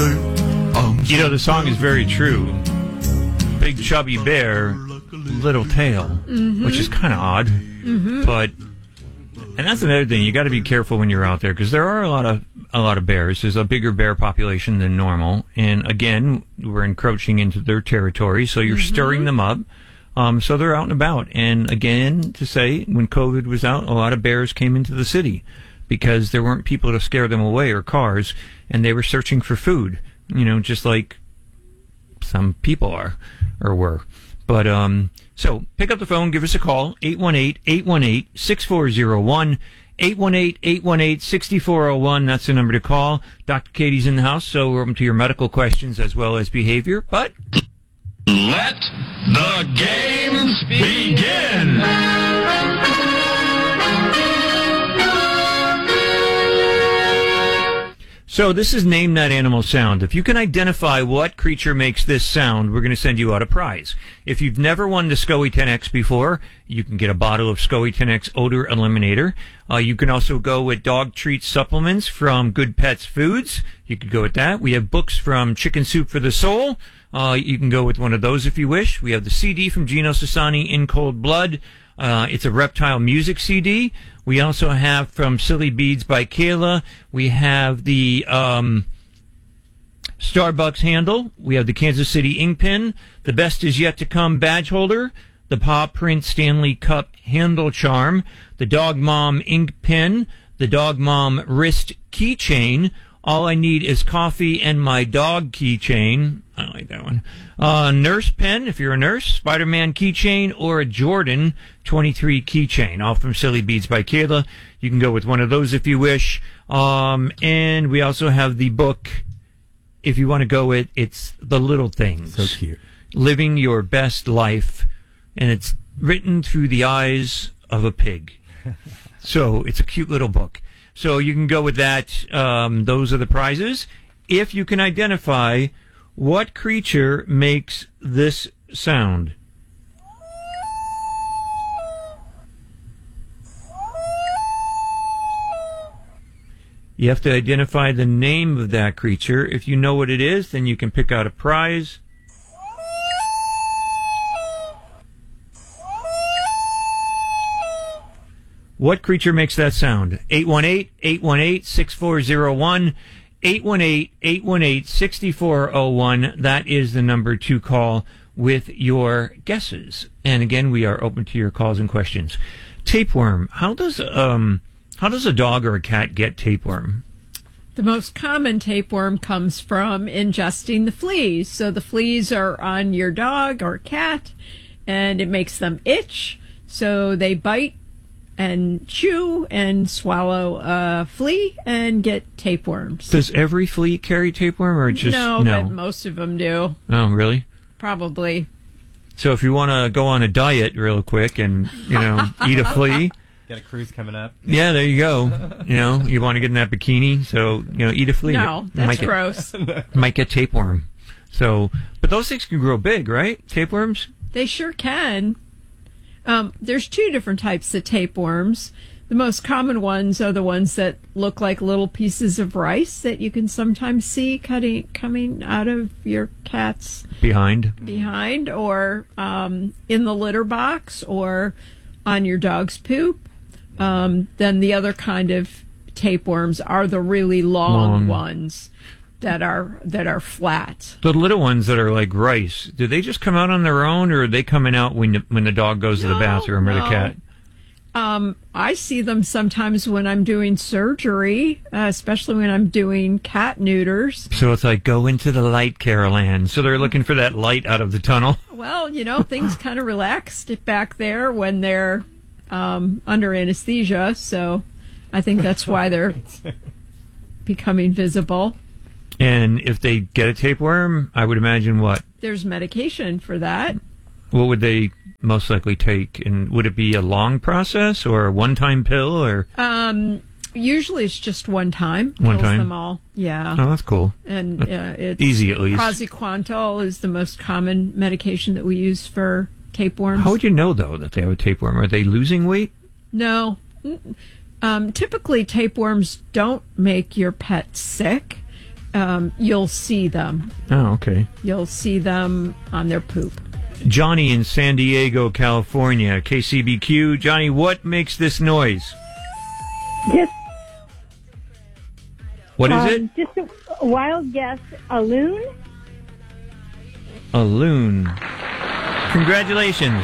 You know, the song is very true. Big chubby bear, little tail, which is kind of odd. But, and that's another thing, you got to be careful when you're out there, because there are a lot of bears. There's a bigger bear population than normal, and again, we're encroaching into their territory, so you're stirring them up. So they're out and about. And again, to say, when COVID was out, a lot of bears came into the city because there weren't people to scare them away or cars, and they were searching for food, you know, just like some people are or were. But so pick up the phone, give us a call, 818-818-6401, 818-818-6401. That's the number to call. Dr. Katie's in the house, so we're open to your medical questions as well as behavior. But let the games begin! So this is Name That Animal Sound. If you can identify what creature makes this sound, we're going to send you out a prize. If you've never won the SCOE 10X before, you can get a bottle of SCOE 10X Odor Eliminator. You can also go with dog treat supplements from Good Pets Foods. You could go with that. We have books from Chicken Soup for the Soul. You can go with one of those if you wish. We have the CD from Gino Sassani, In Cold Blood. It's a reptile music CD. We also have from Silly Beads by Kayla. We have the Starbucks handle. We have the Kansas City ink pen. The Best Is Yet to Come badge holder. The Paw Print Stanley Cup handle charm. The Dog Mom ink pen. The Dog Mom wrist keychain. All I Need Is Coffee and My Dog keychain. I like that one. Nurse pen, if you're a nurse. Spider-Man keychain or a Jordan 23 keychain. All from Silly Beads by Kayla. You can go with one of those if you wish. And we also have the book, if you want to go with, it's The Little Things. So cute. Living Your Best Life. And it's written through the eyes of a pig. So it's a cute little book. So you can go with that. Those are the prizes. If you can identify what creature makes this sound. You have to identify the name of that creature. If you know what it is, then you can pick out a prize. What creature makes that sound? 818-818-6401, 818-818-6401. That is the number to call with your guesses. And again, we are open to your calls and questions. Tapeworm. How does a dog or a cat get tapeworm? The most common tapeworm comes from ingesting the fleas. So the fleas are on your dog or cat, and it makes them itch. So they bite and chew and swallow a flea and get tapeworms. Does every flea carry tapeworm or just no? But most of them do. Oh, really? Probably. So if you want to go on a diet real quick and, eat a flea. Got a cruise coming up. Yeah, there you go. You want to get in that bikini, so, eat a flea. No, that's gross. Might get tapeworm. So, but those things can grow big, right? Tapeworms? They sure can. There's two different types of tapeworms. The most common ones are the ones that look like little pieces of rice that you can sometimes see coming out of your cat's behind, or in the litter box, or on your dog's poop. Then the other kind of tapeworms are the really long ones that are flat. The little ones that are like rice, do they just come out on their own, or are they coming out when the dog goes to the bathroom or the cat? I see them sometimes when I'm doing surgery, especially when I'm doing cat neuters. So it's like, go into the light, Carol Ann. So they're looking for that light out of the tunnel. Well, things kind of relaxed back there when they're under anesthesia, so I think that's why they're becoming visible. And if they get a tapeworm, I would imagine what? There's medication for that. What would they most likely take? And would it be a long process or a one-time pill? Or usually it's just one time. One time? Them all. Yeah. Oh, that's cool. And it's easy, at least. Praziquantel is the most common medication that we use for tapeworms. How would you know, though, that they have a tapeworm? Are they losing weight? No. Typically, tapeworms don't make your pet sick. you'll see them. Oh, okay. You'll see them on their poop. Johnny in San Diego, California, KCBQ. Johnny, what makes this noise? Just What is it? Just a wild guess. A loon? A loon. Congratulations.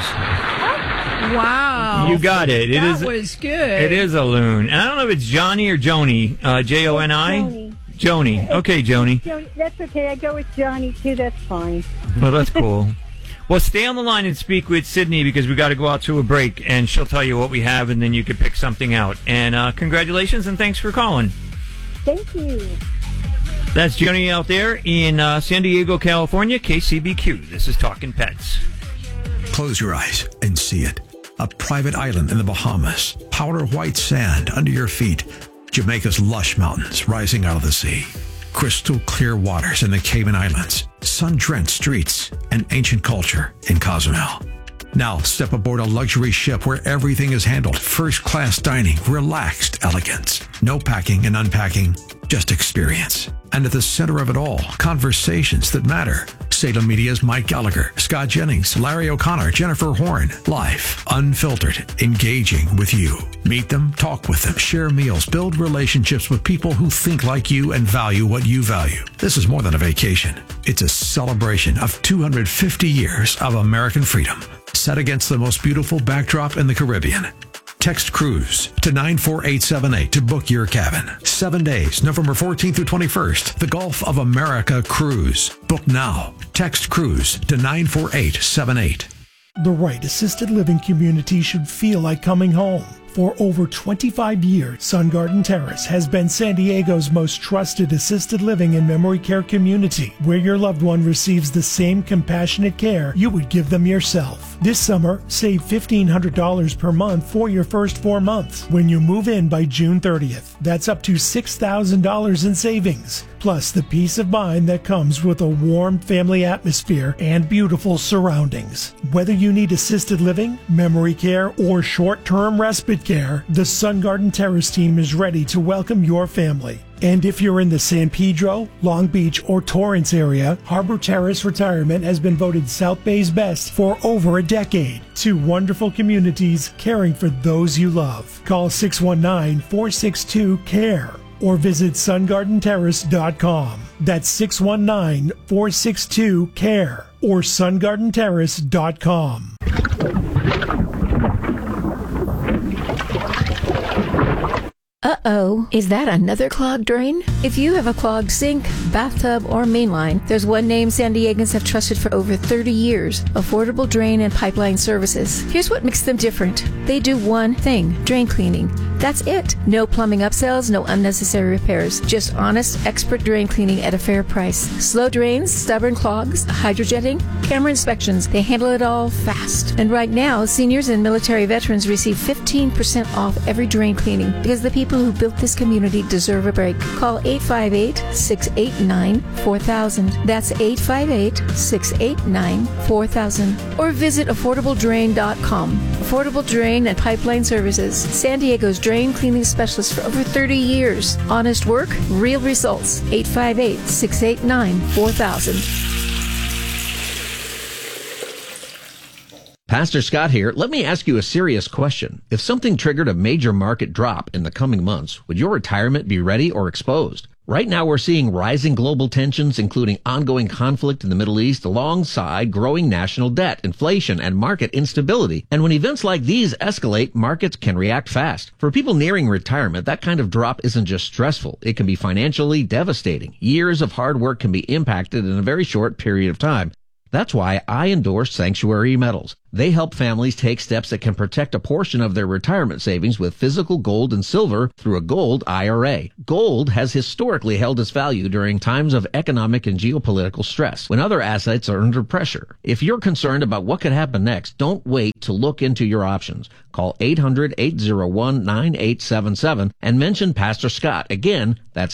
Wow. You got it. That was good. It is a loon. And I don't know if it's Johnny or Joni. Joni. Joni. Okay, Joni. Joni. That's okay. I go with Johnny, too. That's fine. Well, that's cool. Well, stay on the line and speak with Sydney because we got to go out to a break, and she'll tell you what we have, and then you can pick something out. And congratulations, and thanks for calling. Thank you. That's Joni out there in San Diego, California, KCBQ. This is Talking Pets. Close your eyes and see it. A private island in the Bahamas, powder white sand under your feet, Jamaica's lush mountains rising out of the sea, crystal clear waters in the Cayman Islands, sun-drenched streets, and ancient culture in Cozumel. Now step aboard a luxury ship where everything is handled first-class dining, relaxed elegance. No packing and unpacking, just experience. And at the center of it all, conversations that matter. Salem Media's Mike Gallagher, Scott Jennings, Larry O'Connor, Jennifer Horn. Live, unfiltered, engaging with you. Meet them, talk with them, share meals, build relationships with people who think like you and value what you value. This is more than a vacation. It's a celebration of 250 years of American freedom, set against the most beautiful backdrop in the Caribbean. Text Cruise to 94878 to book your cabin. 7 days, November 14th through 21st. The Gulf of America Cruise. Book now. Text Cruise to 94878. The right assisted living community should feel like coming home. For over 25 years, Sun Garden Terrace has been San Diego's most trusted assisted living and memory care community, where your loved one receives the same compassionate care you would give them yourself. This summer, save $1,500 per month for your first 4 months when you move in by June 30th. That's up to $6,000 in savings, plus the peace of mind that comes with a warm family atmosphere and beautiful surroundings. Whether you need assisted living, memory care, or short-term respite care, the Sun Garden Terrace team is ready to welcome your family. And if you're in the San Pedro, Long Beach, or Torrance area, Harbor Terrace Retirement has been voted South Bay's best for over a decade. 2 wonderful communities caring for those you love. Call 619-462-CARE or visit sungardenterrace.com. That's 619-462-CARE or sungardenterrace.com. Uh-oh, is that another clogged drain? If you have a clogged sink, bathtub, or mainline, there's one name San Diegans have trusted for over 30 years, Affordable Drain and Pipeline Services. Here's what makes them different. They do one thing, drain cleaning. That's it. No plumbing upsells, no unnecessary repairs. Just honest, expert drain cleaning at a fair price. Slow drains, stubborn clogs, hydrojetting, camera inspections. They handle it all fast. And right now, seniors and military veterans receive 15% off every drain cleaning because the people who built this community deserve a break. Call 858-689-4000. That's 858-689-4000. Or visit AffordableDrain.com. Affordable Drain and Pipeline Services. San Diego's drain cleaning specialist for over 30 years. Honest work, real results. 858-689-4000. Pastor Scott here. Let me ask you a serious question. If something triggered a major market drop in the coming months, would your retirement be ready or exposed? Right now we're seeing rising global tensions, including ongoing conflict in the Middle East, alongside growing national debt, inflation, and market instability. And when events like these escalate, markets can react fast. For people nearing retirement, that kind of drop isn't just stressful. It can be financially devastating. Years of hard work can be impacted in a very short period of time. That's why I endorse Sanctuary Metals. They help families take steps that can protect a portion of their retirement savings with physical gold and silver through a gold IRA. Gold has historically held its value during times of economic and geopolitical stress, when other assets are under pressure. If you're concerned about what could happen next, don't wait to look into your options. Call 800-801-9877 and mention Pastor Scott. Again, that's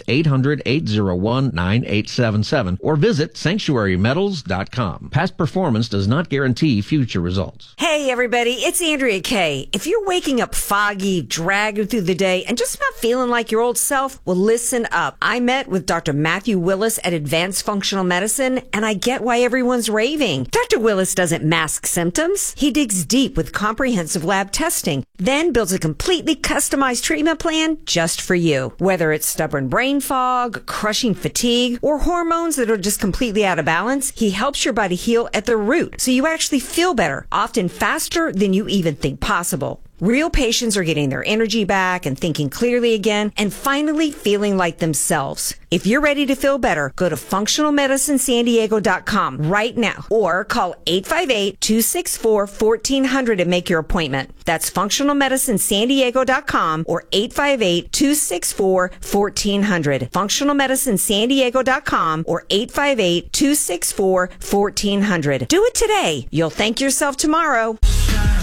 800-801-9877 or visit sanctuarymetals.com. Past performance does not guarantee future results. results. Hey everybody, it's Andrea Kay. If you're waking up foggy, dragging through the day, and just not feeling like your old self, well listen up. I met with Dr. Matthew Willis at Advanced Functional Medicine, and I get why everyone's raving. Dr. Willis doesn't mask symptoms. He digs deep with comprehensive lab testing, then builds a completely customized treatment plan just for you. Whether it's stubborn brain fog, crushing fatigue, or hormones that are just completely out of balance, he helps your body heal at the root so you actually feel better, often faster than you even think possible. Real patients are getting their energy back and thinking clearly again and finally feeling like themselves. If you're ready to feel better, go to functionalmedicinesandiego.com right now or call 858-264-1400 and make your appointment. That's functionalmedicinesandiego.com or 858-264-1400. functionalmedicinesandiego.com or 858-264-1400. Do it today. You'll thank yourself tomorrow.